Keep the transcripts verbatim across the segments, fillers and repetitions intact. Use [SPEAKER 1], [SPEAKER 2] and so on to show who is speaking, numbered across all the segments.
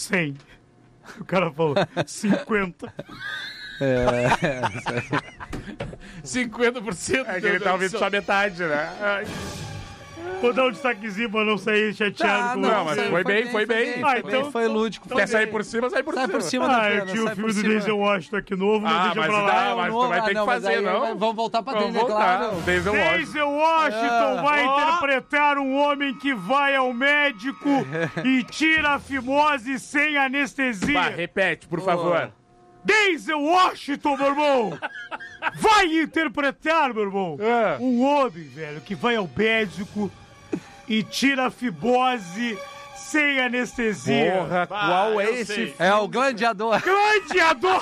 [SPEAKER 1] cem. O cara falou, cinquenta.
[SPEAKER 2] É, isso aí.
[SPEAKER 3] cinquenta por cento.
[SPEAKER 4] É que ele tá ouvindo só metade, né? Ai.
[SPEAKER 1] Vou dar um destaquezinho pra não sair chateado
[SPEAKER 2] Tá,
[SPEAKER 1] com
[SPEAKER 2] não,
[SPEAKER 4] Não, mas foi, bem, foi bem.
[SPEAKER 1] Ah,
[SPEAKER 2] Foi,
[SPEAKER 1] então-
[SPEAKER 2] bem, foi lúdico.
[SPEAKER 4] Quer sair por cima, sai por
[SPEAKER 2] Sai
[SPEAKER 4] cima.
[SPEAKER 2] por cima da
[SPEAKER 1] Ah, eu
[SPEAKER 2] pena,
[SPEAKER 1] tinha o
[SPEAKER 2] sai
[SPEAKER 1] filme
[SPEAKER 2] por
[SPEAKER 1] do
[SPEAKER 2] cima.
[SPEAKER 1] Denzel Washington aqui novo, mas
[SPEAKER 4] Ah,
[SPEAKER 1] deixa
[SPEAKER 4] mas
[SPEAKER 1] pra lá.
[SPEAKER 4] dá, mas tu vai
[SPEAKER 2] Ah,
[SPEAKER 4] ter que
[SPEAKER 2] não, mas
[SPEAKER 4] fazer,
[SPEAKER 2] aí
[SPEAKER 4] não?
[SPEAKER 2] Vamos voltar pra
[SPEAKER 4] Vamos
[SPEAKER 2] trilha,
[SPEAKER 4] voltar.
[SPEAKER 2] claro.
[SPEAKER 4] O Denzel Washington.
[SPEAKER 1] Denzel Washington
[SPEAKER 2] Ah.
[SPEAKER 1] vai
[SPEAKER 3] Ó.
[SPEAKER 1] interpretar um homem que vai ao médico e tira a fimose sem anestesia.
[SPEAKER 4] Vai, repete, por favor.
[SPEAKER 1] Denzel Washington, meu irmão! Vai interpretar, meu irmão,
[SPEAKER 4] É.
[SPEAKER 1] um homem, velho, que vai ao médico e tira a fimose sem anestesia.
[SPEAKER 4] Porra, qual é
[SPEAKER 3] eu
[SPEAKER 4] esse
[SPEAKER 3] sei.
[SPEAKER 2] É o gladiador.
[SPEAKER 1] Gladiador!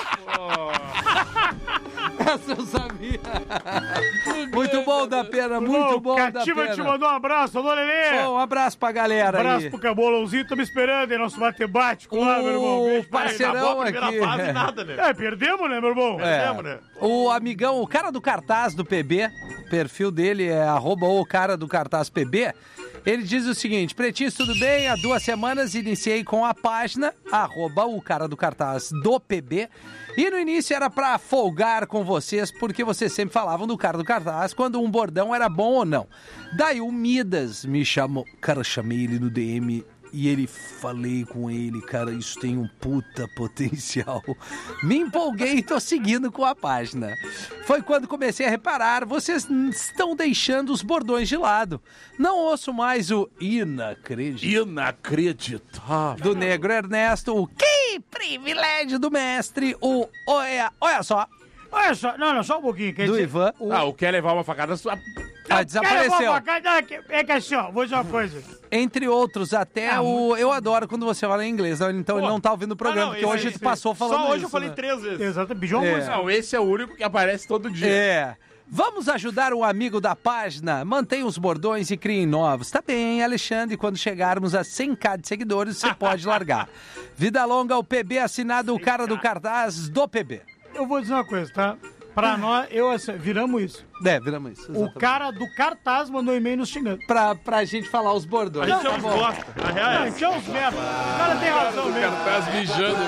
[SPEAKER 2] Essa eu sabia. Muito bom da pena, muito
[SPEAKER 1] Irmão,
[SPEAKER 2] bom da
[SPEAKER 1] Cativa
[SPEAKER 2] pena.
[SPEAKER 1] te mandou um abraço, alô, Lelê!
[SPEAKER 2] Bom, um abraço pra galera
[SPEAKER 1] abraço
[SPEAKER 2] aí.
[SPEAKER 1] pro Cabolãozinho, tô me esperando, hein, nosso matemático lá, meu irmão.
[SPEAKER 2] O
[SPEAKER 1] Beijo pra ele.
[SPEAKER 2] parceirão
[SPEAKER 3] Acabou a primeira
[SPEAKER 2] aqui.
[SPEAKER 3] fase e nada, né?
[SPEAKER 1] É, perdemos, né, meu irmão?
[SPEAKER 2] É.
[SPEAKER 3] Perdemos, né?
[SPEAKER 2] O amigão, o cara do cartaz do P B, o perfil dele é arroba o cara do cartaz P B. Ele diz o seguinte: Pretinhos, tudo bem? Há duas semanas iniciei com a página arroba o cara do cartaz do P B. E no início era pra folgar com vocês, porque vocês sempre falavam do cara do cartaz quando um bordão era bom ou não. Daí o Midas me chamou, cara, chamei ele no D M e ele, falei com ele, cara, isso tem um puta potencial. Me empolguei e tô seguindo com a página. Foi quando comecei a reparar, vocês estão deixando os bordões de lado. Não ouço mais o inacreditável
[SPEAKER 4] Inacreditável.
[SPEAKER 2] do Negro Ernesto, o que privilégio do mestre, o olha, olha só,
[SPEAKER 1] Olha só, não, não, só um pouquinho. Quer
[SPEAKER 2] do
[SPEAKER 1] dizer,
[SPEAKER 2] Ivan,
[SPEAKER 1] o...
[SPEAKER 4] Ah, o quer levar uma facada sua.
[SPEAKER 2] ah, desapareceu.
[SPEAKER 1] Cara, é que assim, ó, vou dizer uma coisa.
[SPEAKER 2] Entre outros, até
[SPEAKER 1] Ah,
[SPEAKER 2] o... Eu adoro quando você fala em inglês, então
[SPEAKER 3] Pô.
[SPEAKER 2] ele não tá ouvindo o programa,
[SPEAKER 3] Ah, não,
[SPEAKER 2] porque
[SPEAKER 3] esse-
[SPEAKER 2] hoje
[SPEAKER 3] esse-
[SPEAKER 2] tu passou falando
[SPEAKER 3] Só hoje
[SPEAKER 2] isso,
[SPEAKER 3] eu falei
[SPEAKER 2] né?
[SPEAKER 3] três vezes.
[SPEAKER 1] Exato, bijão
[SPEAKER 2] É.
[SPEAKER 1] música.
[SPEAKER 4] Não, esse é o único que aparece todo dia.
[SPEAKER 2] É. Vamos ajudar um amigo da página? Mantenha os bordões e criem novos. Tá bem, Alexandre, quando chegarmos a cem mil de seguidores, você pode largar. Vida longa ao P B, assinado o cara do cartaz do P B.
[SPEAKER 1] Eu vou dizer uma coisa, tá? Pra nós, eu, assim, viramos isso.
[SPEAKER 2] É, viramos isso.
[SPEAKER 1] O
[SPEAKER 2] exatamente.
[SPEAKER 1] cara do cartaz mandou um e-mail nos xingando.
[SPEAKER 2] Pra, pra gente falar os bordões.
[SPEAKER 3] A gente
[SPEAKER 2] Tá
[SPEAKER 3] é uns
[SPEAKER 2] bom.
[SPEAKER 3] bosta. A real é
[SPEAKER 1] Ah,
[SPEAKER 3] essa.
[SPEAKER 1] que é uns merda. O cara tem razão mesmo.
[SPEAKER 3] Cartaz mijando.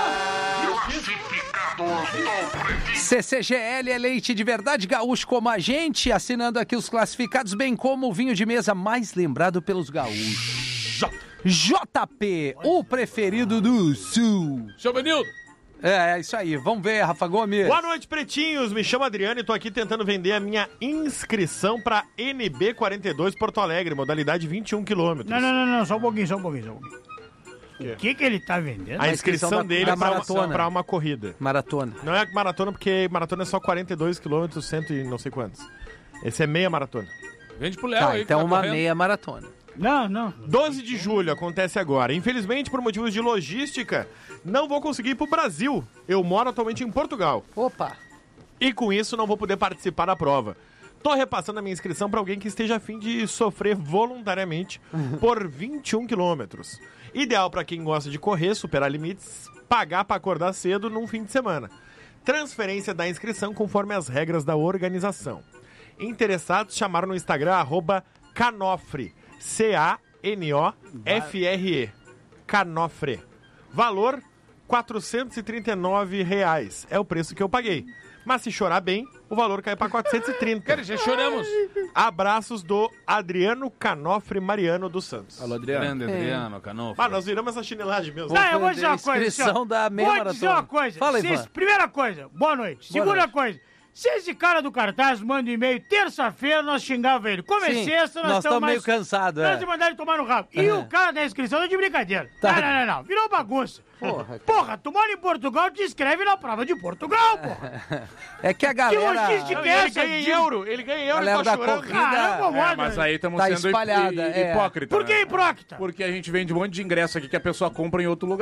[SPEAKER 2] C C G L é leite de verdade gaúcho como a gente, assinando aqui os classificados, bem como o vinho de mesa mais lembrado pelos gaúchos. J P, o preferido do Sul.
[SPEAKER 3] Seu Benildo.
[SPEAKER 2] É, é isso aí. Vamos ver, Rafa Gomes.
[SPEAKER 3] Boa noite, pretinhos. Me chamo Adriano e tô aqui tentando vender a minha inscrição pra N B quarenta e dois Porto Alegre, modalidade vinte e um quilômetros.
[SPEAKER 1] Não, não, não, não, só um pouquinho, só um pouquinho, só um pouquinho.
[SPEAKER 3] quê?
[SPEAKER 1] O que que ele tá vendendo?
[SPEAKER 3] A
[SPEAKER 2] inscrição
[SPEAKER 3] inscrição
[SPEAKER 2] da-
[SPEAKER 3] dele
[SPEAKER 2] da
[SPEAKER 3] é pra uma,
[SPEAKER 2] maratona.
[SPEAKER 3] pra uma corrida.
[SPEAKER 2] Maratona.
[SPEAKER 3] Não é maratona, porque maratona é só quarenta e dois quilômetros, cento e não sei quantos. Esse é meia maratona.
[SPEAKER 5] Vende pro Léo
[SPEAKER 2] Tá,
[SPEAKER 5] aí. que
[SPEAKER 2] então
[SPEAKER 5] tá
[SPEAKER 2] uma
[SPEAKER 5] correndo.
[SPEAKER 2] meia maratona.
[SPEAKER 1] Não, não.
[SPEAKER 3] doze de julho acontece agora. Infelizmente, por motivos de logística, não vou conseguir ir pro Brasil. Eu moro atualmente em Portugal.
[SPEAKER 2] Opa!
[SPEAKER 3] E com isso não vou poder participar da prova. Tô repassando a minha inscrição para alguém que esteja a fim de sofrer voluntariamente por vinte e um quilômetros. Ideal para quem gosta de correr, superar limites, pagar para acordar cedo num fim de semana. Transferência da inscrição conforme as regras da organização. Interessados chamaram no Instagram arroba Canofre. C A N O F R E. Canofre. Valor quatrocentos e trinta e nove reais. É o preço que eu paguei. Mas se chorar bem, o valor cai para quatrocentos e trinta.
[SPEAKER 5] Cara, já choramos.
[SPEAKER 3] Abraços do Adriano Canofre Mariano dos Santos.
[SPEAKER 4] Alô, Adriano.
[SPEAKER 5] Grande Adriano, Canofre.
[SPEAKER 3] Ah, nós viramos essa chinelagem mesmo.
[SPEAKER 1] Não, eu vou dizer uma coisa.
[SPEAKER 2] Inscrição
[SPEAKER 1] assim, ó.
[SPEAKER 2] da meia
[SPEAKER 1] Vou dizer
[SPEAKER 2] maratona.
[SPEAKER 1] uma coisa.
[SPEAKER 2] Fala,
[SPEAKER 1] Se
[SPEAKER 2] Ivan.
[SPEAKER 1] esse- primeira coisa, boa noite.
[SPEAKER 2] Boa
[SPEAKER 1] Segunda
[SPEAKER 2] noite.
[SPEAKER 1] coisa, se esse cara do cartaz manda um e-mail, terça-feira nós xingava ele. Como é
[SPEAKER 2] Sim,
[SPEAKER 1] sexta, nós
[SPEAKER 2] nós
[SPEAKER 1] estamos
[SPEAKER 2] estamos
[SPEAKER 1] mais...
[SPEAKER 2] meio cansados,
[SPEAKER 1] Nós
[SPEAKER 2] é.
[SPEAKER 1] de mandar ele tomar no rabo. E
[SPEAKER 2] Aham.
[SPEAKER 1] o cara da inscrição é de brincadeira.
[SPEAKER 2] Tá.
[SPEAKER 1] Não, não, não, não. Virou bagunça.
[SPEAKER 2] Porra, cara.
[SPEAKER 1] Porra, tu mora em Portugal, te inscreve na prova de Portugal, porra.
[SPEAKER 2] É que a
[SPEAKER 1] Que
[SPEAKER 2] galera...
[SPEAKER 1] logística
[SPEAKER 3] Não,
[SPEAKER 1] é
[SPEAKER 3] e ele
[SPEAKER 1] essa?
[SPEAKER 3] ganha em
[SPEAKER 1] de-
[SPEAKER 3] euro, ele ganha em euro
[SPEAKER 2] Galera
[SPEAKER 3] e tá
[SPEAKER 2] da
[SPEAKER 3] chorando.
[SPEAKER 2] corrida.
[SPEAKER 1] Caramba,
[SPEAKER 4] É,
[SPEAKER 1] moda.
[SPEAKER 4] mas aí estamos
[SPEAKER 2] Tá
[SPEAKER 4] sendo hip-
[SPEAKER 2] espalhada,
[SPEAKER 4] hip-
[SPEAKER 2] é.
[SPEAKER 4] hipócrita.
[SPEAKER 1] Por que
[SPEAKER 4] né?
[SPEAKER 1] hipócrita?
[SPEAKER 4] Porque a gente vende um monte de ingresso aqui que a pessoa compra em outro lugar.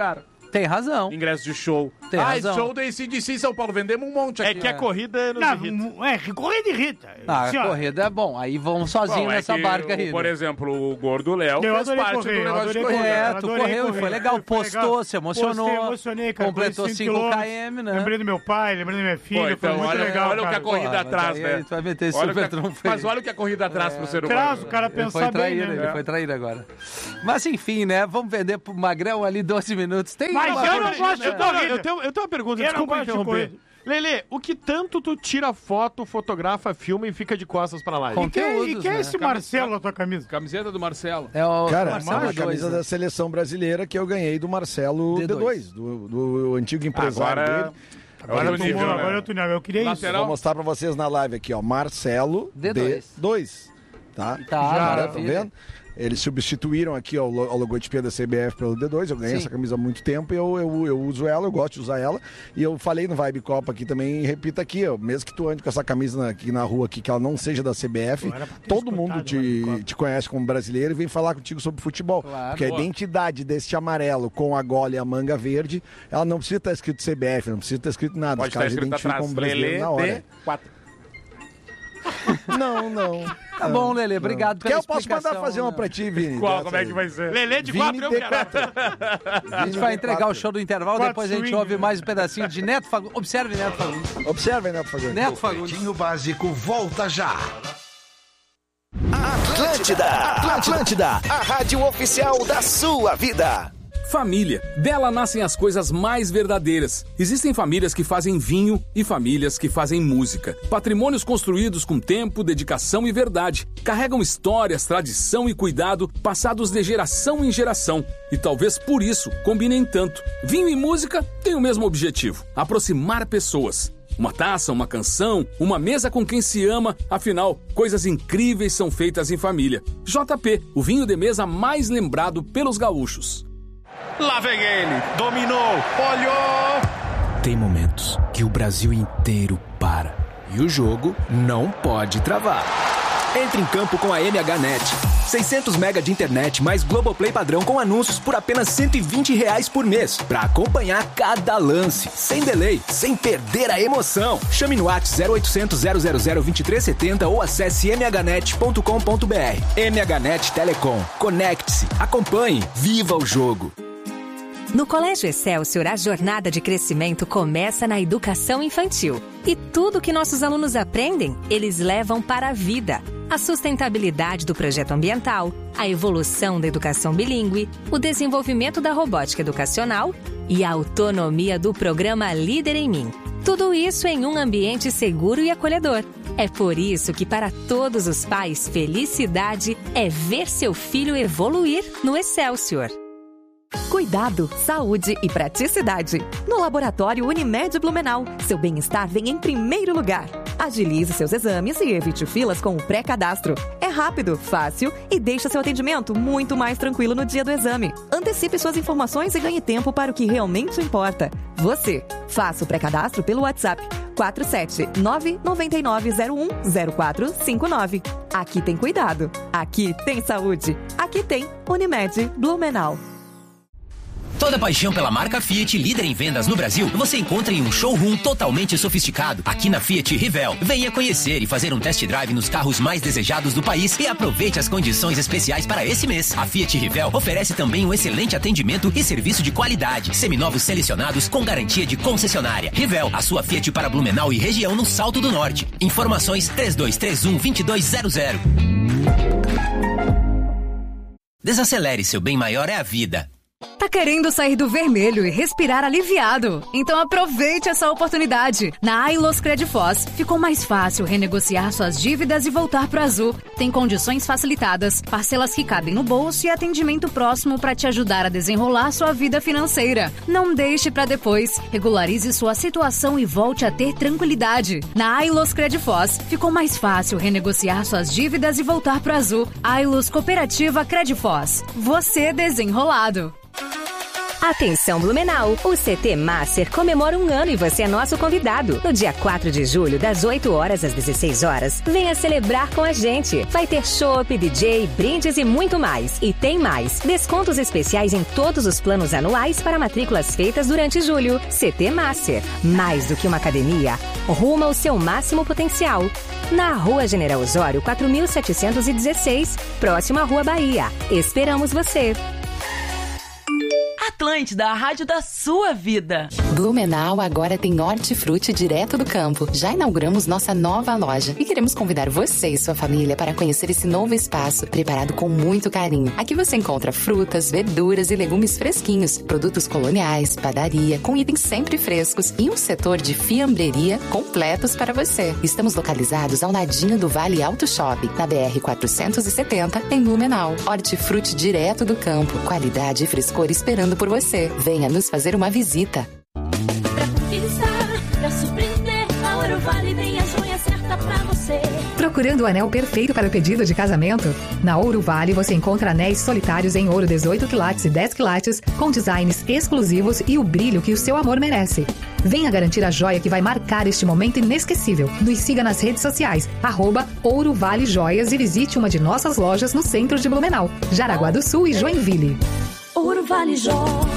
[SPEAKER 2] Tem razão.
[SPEAKER 4] Ingresso de show.
[SPEAKER 2] Tem
[SPEAKER 4] ah,
[SPEAKER 2] razão.
[SPEAKER 4] show do A C D C em São Paulo. Vendemos um monte aqui.
[SPEAKER 3] É que a corrida nos irrita.
[SPEAKER 1] Não, é, que corrida irrita.
[SPEAKER 2] Ah,
[SPEAKER 1] Assim,
[SPEAKER 2] a
[SPEAKER 1] ó,
[SPEAKER 2] corrida é bom. Aí vão sozinho
[SPEAKER 4] Bom, é
[SPEAKER 2] nessa
[SPEAKER 4] que
[SPEAKER 2] barca
[SPEAKER 4] o-
[SPEAKER 2] aí.
[SPEAKER 4] Por
[SPEAKER 2] né?
[SPEAKER 4] exemplo, o Gordo Léo
[SPEAKER 1] Eu
[SPEAKER 4] fez
[SPEAKER 1] adorei
[SPEAKER 4] parte
[SPEAKER 1] correr,
[SPEAKER 4] do
[SPEAKER 1] eu
[SPEAKER 4] negócio de
[SPEAKER 1] adorei
[SPEAKER 4] corrida.
[SPEAKER 2] É,
[SPEAKER 1] Eu
[SPEAKER 2] tu
[SPEAKER 1] adorei
[SPEAKER 2] correu e
[SPEAKER 1] correr.
[SPEAKER 2] foi legal.
[SPEAKER 1] Foi
[SPEAKER 2] Postou,
[SPEAKER 1] legal.
[SPEAKER 2] se emocionou.
[SPEAKER 1] Postei, emocionei, cara.
[SPEAKER 2] Completou
[SPEAKER 1] corri
[SPEAKER 2] cinco
[SPEAKER 1] quilômetros.
[SPEAKER 2] quilômetros, né?
[SPEAKER 1] Lembrei do meu pai, lembrei da minha filha.
[SPEAKER 4] Pô,
[SPEAKER 1] foi
[SPEAKER 4] então,
[SPEAKER 1] muito
[SPEAKER 4] olha,
[SPEAKER 1] legal,
[SPEAKER 4] olha o que a
[SPEAKER 1] cara.
[SPEAKER 4] corrida
[SPEAKER 2] Pô, mas
[SPEAKER 4] traz,
[SPEAKER 2] aí
[SPEAKER 4] né?
[SPEAKER 2] tu vai meter esse
[SPEAKER 4] Olha o que
[SPEAKER 2] super
[SPEAKER 4] a-
[SPEAKER 2] trunfo.
[SPEAKER 4] Mas olha o que a corrida traz pro ser humano.
[SPEAKER 1] Traz o cara
[SPEAKER 2] Ele foi
[SPEAKER 1] pensar bem,
[SPEAKER 2] traíra,
[SPEAKER 1] né?
[SPEAKER 2] ele foi traíra agora. Mas enfim, né? Vamos vender pro Magrão ali doze minutos. Tem
[SPEAKER 1] Mas
[SPEAKER 2] uma
[SPEAKER 1] eu não
[SPEAKER 2] corrida,
[SPEAKER 1] gosto de
[SPEAKER 2] né?
[SPEAKER 1] corrida.
[SPEAKER 3] Não, não, eu, tenho, eu tenho uma pergunta,
[SPEAKER 1] Eu não
[SPEAKER 3] desculpa
[SPEAKER 1] gosto de
[SPEAKER 3] interromper.
[SPEAKER 1] corrida.
[SPEAKER 3] Lelê, o que tanto tu tira foto, fotografa, filma e fica de costas pra live?
[SPEAKER 2] Com-
[SPEAKER 1] E quem, e
[SPEAKER 2] Conteúdos,
[SPEAKER 1] quem é
[SPEAKER 2] né?
[SPEAKER 1] esse Marcelo na tua camisa?
[SPEAKER 5] Camiseta do Marcelo.
[SPEAKER 2] É o
[SPEAKER 6] Cara,
[SPEAKER 2] Marcelo
[SPEAKER 6] a
[SPEAKER 2] dois,
[SPEAKER 6] camisa
[SPEAKER 2] né?
[SPEAKER 6] da seleção brasileira que eu ganhei do Marcelo
[SPEAKER 2] D
[SPEAKER 6] D
[SPEAKER 2] dois.
[SPEAKER 6] dois, do, do antigo empresário
[SPEAKER 4] Agora,
[SPEAKER 6] dele.
[SPEAKER 4] agora é o
[SPEAKER 1] Eu tô
[SPEAKER 4] nível,
[SPEAKER 1] bom,
[SPEAKER 4] né?
[SPEAKER 1] agora eu tô nível. Eu queria isso.
[SPEAKER 5] Lateral.
[SPEAKER 6] Vou mostrar pra vocês na live aqui, ó. Marcelo
[SPEAKER 2] D
[SPEAKER 6] D
[SPEAKER 2] dois.
[SPEAKER 6] dois. Tá?
[SPEAKER 2] Tá,
[SPEAKER 6] Já, tá
[SPEAKER 2] maravilha.
[SPEAKER 6] vendo? Eles substituíram aqui ó, o lo- a logotipia da C B F pelo D dois. Eu ganhei
[SPEAKER 2] Sim.
[SPEAKER 6] essa camisa há muito tempo e eu, eu, eu uso ela, eu gosto de usar ela. E eu falei no Vibe Copa aqui também, e repito aqui, ó, mesmo que tu ande com essa camisa na- aqui na rua, aqui, que ela não seja da C B F,
[SPEAKER 1] Agora pra ter
[SPEAKER 6] todo
[SPEAKER 1] escutado
[SPEAKER 6] mundo
[SPEAKER 1] o Vibe Copa.
[SPEAKER 6] te, te conhece como brasileiro e vem falar contigo sobre futebol.
[SPEAKER 2] Claro.
[SPEAKER 6] Porque a
[SPEAKER 5] Boa.
[SPEAKER 6] identidade deste amarelo com a gola e a manga verde, ela não precisa estar escrito C B F, não precisa estar escrito nada.
[SPEAKER 4] Pode
[SPEAKER 6] Os caras
[SPEAKER 4] estar escrito
[SPEAKER 6] identificam
[SPEAKER 4] atrás.
[SPEAKER 6] como brasileiro
[SPEAKER 4] Lelê
[SPEAKER 6] na hora.
[SPEAKER 4] D quatro.
[SPEAKER 6] Não, não.
[SPEAKER 2] Tá bom, Lelê. Obrigado
[SPEAKER 6] Quer
[SPEAKER 2] pela
[SPEAKER 6] eu posso mandar
[SPEAKER 2] explicação,
[SPEAKER 6] fazer uma
[SPEAKER 2] né?
[SPEAKER 6] pra ti, Vini?
[SPEAKER 4] Qual?
[SPEAKER 6] Dessa
[SPEAKER 4] Como é que
[SPEAKER 6] aí.
[SPEAKER 4] vai ser?
[SPEAKER 3] Lelê de
[SPEAKER 6] Vini
[SPEAKER 3] quatro, eu
[SPEAKER 6] D
[SPEAKER 3] quero.
[SPEAKER 6] quatro.
[SPEAKER 2] A gente vai entregar o show do intervalo,
[SPEAKER 1] Quatro
[SPEAKER 2] depois a gente
[SPEAKER 1] swing.
[SPEAKER 2] ouve mais um pedacinho de Neto Fagundes. Observe Neto Fagundes.
[SPEAKER 6] Observem, né, por favor.
[SPEAKER 2] Neto Fagundes.
[SPEAKER 7] Pretinho Básico volta já. Atlântida, Atlântida, a rádio oficial da sua vida.
[SPEAKER 8] Família. Dela nascem as coisas mais verdadeiras. Existem famílias que fazem vinho e famílias que fazem música. Patrimônios construídos com tempo, dedicação e verdade. Carregam histórias, tradição e cuidado passados de geração em geração. E talvez por isso combinem tanto. Vinho e música têm o mesmo objetivo: aproximar pessoas. Uma taça, uma canção, uma mesa com quem se ama. Afinal, coisas incríveis são feitas em família. J P, o vinho de mesa mais lembrado pelos gaúchos.
[SPEAKER 3] Lá vem ele, dominou, olhou.
[SPEAKER 9] Tem momentos que o Brasil inteiro para e o jogo não pode travar. Entre em campo com a M H Net. seiscentos mega de internet mais Globoplay padrão com anúncios por apenas cento e vinte reais por mês. Pra acompanhar cada lance, sem delay, sem perder a emoção. Chame no WhatsApp zero oitocentos, zero zero zero, vinte e três setenta ou acesse m h net ponto com ponto b r. M H Net Telecom. Conecte-se, acompanhe, viva o jogo.
[SPEAKER 10] No Colégio Excelsior, a jornada de crescimento começa na educação infantil. E tudo que nossos alunos aprendem, eles levam para a vida. A sustentabilidade do projeto ambiental, a evolução da educação bilíngue, o desenvolvimento da robótica educacional e a autonomia do programa Líder em Mim. Tudo isso em um ambiente seguro e acolhedor. É por isso que, para todos os pais, felicidade é ver seu filho evoluir no Excelsior.
[SPEAKER 11] Cuidado, saúde e praticidade. No Laboratório Unimed Blumenau, seu bem-estar vem em primeiro lugar. Agilize seus exames e evite filas com o pré-cadastro. É rápido, fácil e deixa seu atendimento muito mais tranquilo no dia do exame. Antecipe suas informações e ganhe tempo para o que realmente importa. Você. Faça o pré-cadastro pelo WhatsApp quatro sete nove nove nove zero um zero quatro cinco nove. Aqui tem cuidado. Aqui tem saúde. Aqui tem Unimed Blumenau.
[SPEAKER 12] Toda paixão pela marca Fiat, líder em vendas no Brasil, você encontra em um showroom totalmente sofisticado, aqui na Fiat Rivel. Venha conhecer e fazer um test drive nos carros mais desejados do país e aproveite as condições especiais para esse mês. A Fiat Rivel oferece também um excelente atendimento e serviço de qualidade. Seminovos selecionados com garantia de concessionária. Rivel, a sua Fiat para Blumenau e região no Salto do Norte. Informações três dois três um, dois dois zero zero. Desacelere, seu bem maior é a vida.
[SPEAKER 13] Tá querendo sair do vermelho e respirar aliviado? Então aproveite essa oportunidade. Na Ailos Credifós, ficou mais fácil renegociar suas dívidas e voltar pro azul. Tem condições facilitadas, parcelas que cabem no bolso e atendimento próximo para te ajudar a desenrolar sua vida financeira. Não deixe para depois. Regularize sua situação e volte a ter tranquilidade. Na Ailos Credifós, ficou mais fácil renegociar suas dívidas e voltar pro azul. Ailos Cooperativa Credifós. Você desenrolado.
[SPEAKER 10] Atenção Blumenau, o C T Master comemora um ano e você é nosso convidado. No dia quatro de julho, das oito horas às dezesseis horas, venha celebrar com a gente. Vai ter chopp, D J, brindes e muito mais. E tem mais, descontos especiais em todos os planos anuais para matrículas feitas durante julho. C T Master, mais do que uma academia, rumo ao seu máximo potencial. Na Rua General Osório, quatro mil setecentos e dezesseis, próximo à Rua Bahia. Esperamos você!
[SPEAKER 14] Atlântida, a rádio da sua vida.
[SPEAKER 15] Blumenau agora tem hortifruti direto do campo. Já inauguramos nossa nova loja e queremos convidar você e sua família para conhecer esse novo espaço preparado com muito carinho. Aqui você encontra frutas, verduras e legumes fresquinhos, produtos coloniais, padaria, com itens sempre frescos e um setor de fiambreria completos para você. Estamos localizados ao ladinho do Vale Auto Shopping, na B R quatrocentos e setenta, em Blumenau. Hortifruti direto do campo, qualidade e frescor esperando por você. Venha nos fazer uma visita.
[SPEAKER 16] Pra conquistar, pra surpreender, a Ouro Vale tem a joia certa pra você.
[SPEAKER 11] Procurando o anel perfeito para o pedido de casamento? Na Ouro Vale você encontra anéis solitários em ouro dezoito quilates e dez quilates, com designs exclusivos e o brilho que o seu amor merece. Venha garantir a joia que vai marcar este momento inesquecível. Nos siga nas redes sociais, arroba Ouro Vale Joias, e visite uma de nossas lojas no centro de Blumenau, Jaraguá do Sul e Joinville.
[SPEAKER 16] Ouro Vale Joias.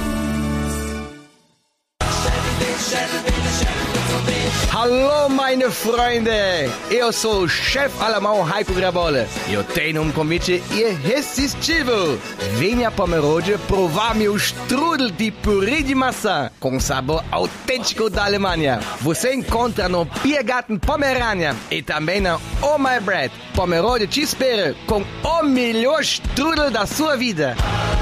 [SPEAKER 17] Hallo meine Freunde, eu sou o chefe alemão Heiko Grabolle. Eu tenho um convite irresistível. Venha para Pomerode provar meu strudel de purê de maçã com sabor autêntico da Alemanha. Você encontra no Biergarten Pomerania e também na Oh My Bread. Pomerode te espera com o melhor strudel da sua vida.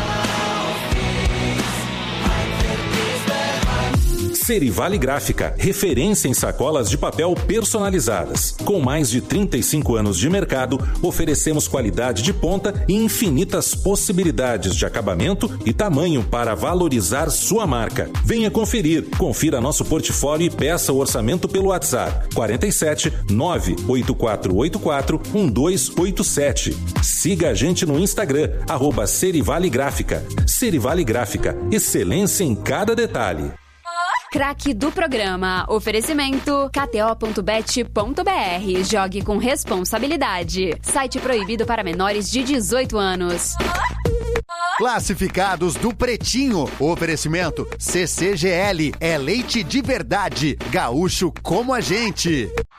[SPEAKER 18] Serivale Gráfica, referência em sacolas de papel personalizadas. Com mais de trinta e cinco anos de mercado, oferecemos qualidade de ponta e infinitas possibilidades de acabamento e tamanho para valorizar sua marca. Venha conferir, confira nosso portfólio e peça o orçamento pelo WhatsApp quarenta e sete, nove oito quatro oito quatro, um dois oito sete. Siga a gente no Instagram, arroba Serivale Gráfica. Serivale Gráfica, excelência em cada detalhe.
[SPEAKER 13] Craque do programa. Oferecimento K T O ponto bet ponto B R. Jogue com responsabilidade. Site proibido para menores de dezoito anos.
[SPEAKER 19] Classificados do Pretinho. Oferecimento C C G L. É leite de verdade. Gaúcho como a gente.